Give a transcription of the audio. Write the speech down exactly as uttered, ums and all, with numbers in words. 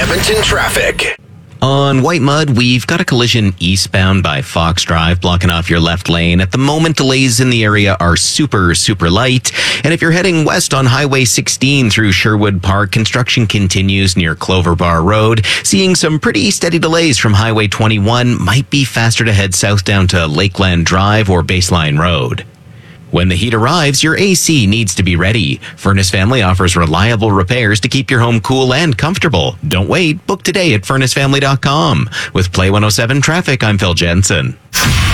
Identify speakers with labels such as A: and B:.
A: Edmonton traffic.
B: On White Mud, we've got a collision eastbound by Fox Drive, blocking off your left lane. At the moment, delays in the area are super, super light. And if you're heading west on Highway sixteen through Sherwood Park, construction continues near Clover Bar Road. Seeing some pretty steady delays from Highway twenty-one. Might be faster to head south down to Lakeland Drive or Baseline Road. When the heat arrives, your A C needs to be ready. Furnace Family offers reliable repairs to keep your home cool and comfortable. Don't wait. Book today at furnace family dot com. With Play one oh seven Traffic, I'm Phil Jensen.